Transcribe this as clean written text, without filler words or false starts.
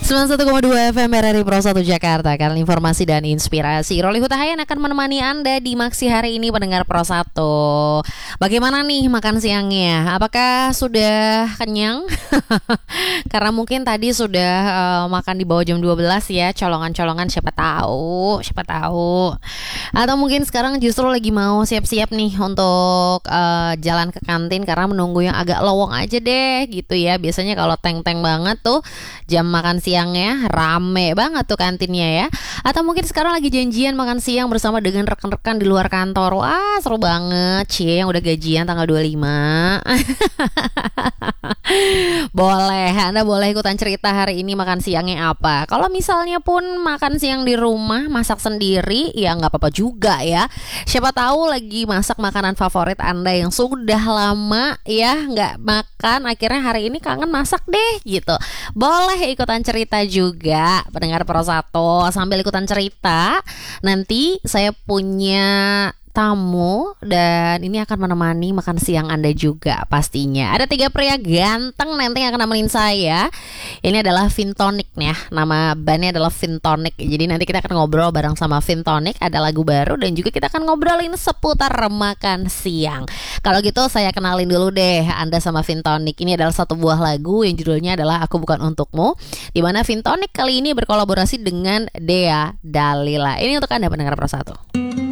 91,2 FM RRI Pro 1 Jakarta. Karena informasi dan inspirasi, Roli Hutahayan akan menemani Anda di Maksi hari ini, pendengar Pro 1. Bagaimana nih makan siangnya? Apakah sudah kenyang? Karena mungkin tadi sudah makan di bawah jam 12 ya, colongan-colongan, siapa tahu. Atau mungkin sekarang justru lagi mau siap-siap nih untuk jalan ke kantin karena menunggu yang agak lowong aja deh gitu ya. Biasanya kalau teng-teng banget tuh jam makan siangnya rame banget tuh kantinnya ya. Atau mungkin sekarang lagi janjian makan siang bersama dengan rekan-rekan di luar kantor. Wah, seru banget cie, yang udah gajian tanggal 25. Anda boleh ikutan cerita hari ini makan siangnya apa. Kalau misalnya pun makan siang di rumah, masak sendiri, ya nggak apa-apa juga ya. Siapa tahu lagi masak makanan favorit Anda yang sudah lama ya nggak makan, akhirnya hari ini kangen masak deh gitu. Boleh ikutan cerita juga, pendengar Pro 1. Sambil ikutan cerita, nanti saya punya tamu dan ini akan menemani makan siang Anda juga pastinya. Ada 3 pria ganteng nanti yang akan nemenin saya. Ini adalah Vintonic ya. Nama bandnya adalah Vintonic. Jadi nanti kita akan ngobrol bareng sama Vintonic. Ada lagu baru dan juga kita akan ngobrolin seputar makan siang. Kalau gitu saya kenalin dulu deh Anda sama Vintonic. Ini adalah satu buah lagu yang judulnya adalah Aku Bukan Untukmu, di mana Vintonic kali ini berkolaborasi dengan Dea Dalila. Ini untuk Anda pendengar Pro 1.